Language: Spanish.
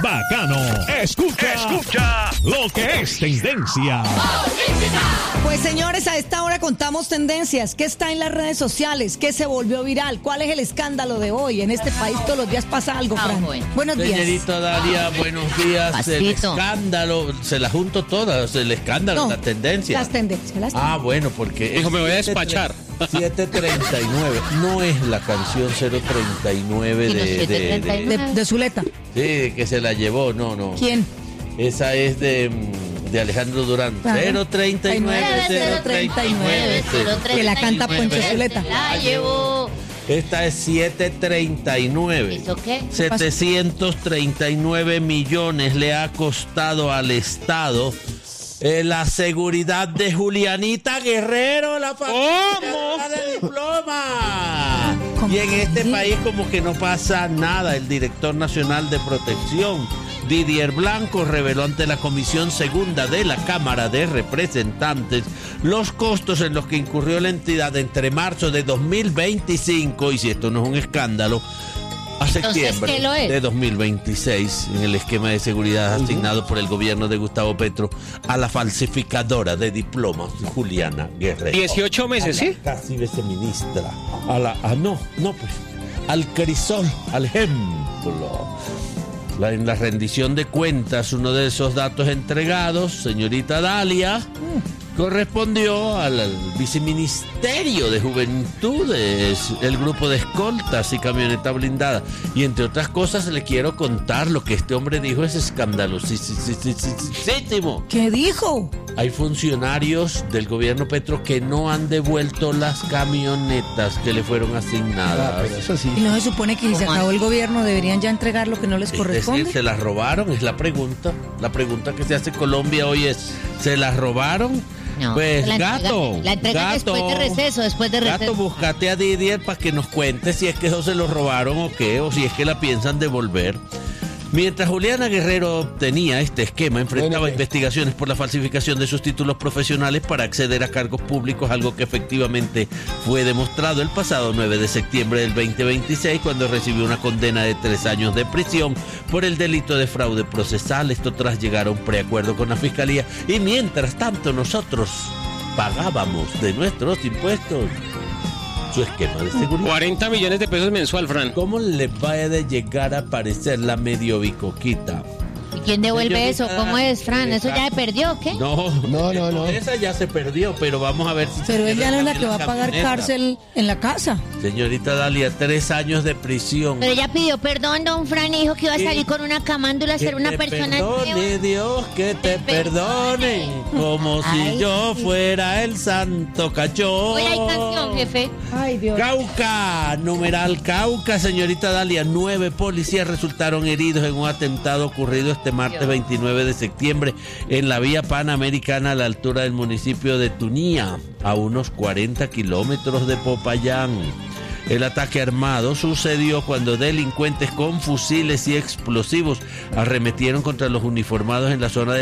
Bacano. Escucha lo que es tendencia. Pues señores, a esta hora contamos tendencias. ¿Qué está en las redes sociales? ¿Qué se volvió viral? ¿Cuál es el escándalo de hoy? En este país todos los días pasa algo, Fran. Buenos días. Señorita Dalia, buenos días. Pasito. El escándalo, se las junto todas, el escándalo, No, las tendencias. Las tendencias. Ah, bueno, porque... Hijo, me voy a despachar. 739, no es la canción 039 ¿Y los 739? De Zuleta. Sí, que se la llevó, no. ¿Quién? Esa es de Alejandro Durán. Claro. 039. Que la canta Poncho Zuleta. La llevó. Esta es 739. ¿Eso qué? 739 millones le ha costado al Estado la seguridad de Julianita Guerrero, la familia de diploma. ¿Cómo? Y en este país como que no pasa nada. El director nacional de protección, Didier Blanco, reveló ante la Comisión Segunda de la Cámara de Representantes los costos en los que incurrió la entidad entre marzo de 2025, y si esto no es un escándalo, a septiembre ¿qué lo es? de 2026, en el esquema de seguridad asignado por el gobierno de Gustavo Petro a la falsificadora de diplomas Juliana Guerrero. 18 meses, ¿sí? Casi viceministra. Al crisol, al ejemplo. En la rendición de cuentas, uno de esos datos entregados, señorita Dalia, correspondió al Viceministerio de Juventudes, el grupo de escoltas y camioneta blindada. Y entre otras cosas le quiero contar lo que este hombre dijo, es escandalosísimo. ¿Qué dijo? Hay funcionarios del gobierno Petro que no han devuelto las camionetas que le fueron asignadas. Eso sí. ¿Y no se supone que si se acabó el gobierno deberían ya entregar lo que no les Es corresponde? decir, ¿se las robaron? Es la pregunta. La pregunta que se hace Colombia hoy es, ¿se las robaron? No, Pues la gato, entregan después de receso, Gato, búscate a Didier para que nos cuente si es que eso se lo robaron o qué, o si es que la piensan devolver. Mientras Juliana Guerrero tenía este esquema, enfrentaba investigaciones por la falsificación de sus títulos profesionales para acceder a cargos públicos, algo que efectivamente fue demostrado el pasado 9 de septiembre del 2026, cuando recibió una condena de 3 años de prisión por el delito de fraude procesal. Esto tras llegar a un preacuerdo con la Fiscalía, y mientras tanto nosotros pagábamos de nuestros impuestos su esquema de seguridad. 40 millones de pesos mensual, Fran. ¿Cómo le puede llegar a parecer la medio bicoquita? ¿Y quién devuelve eso? ¿Cómo es, Fran? ¿Eso ya se perdió o qué? No. Esa ya se perdió, pero vamos a ver si... Pero se ella no es la pierde que va a pagar camioneta. cárcel en la casa. Señorita Dalia, 3 años de prisión. Pero ella pidió perdón, don Fran, y dijo que iba a salir con una camándula a ser una persona perdone, nueva. Dios, que te perdone, como Ay, si yo sí. fuera el santo cachorro. Hoy hay canción, jefe. Ay, Dios. Cauca, numeral Cauca, señorita Dalia, 9 policías resultaron heridos en un atentado ocurrido este martes 29 de septiembre en la vía panamericana a la altura del municipio de Tunía, a unos 40 kilómetros de Popayán. El ataque armado sucedió cuando delincuentes con fusiles y explosivos arremetieron contra los uniformados en la zona de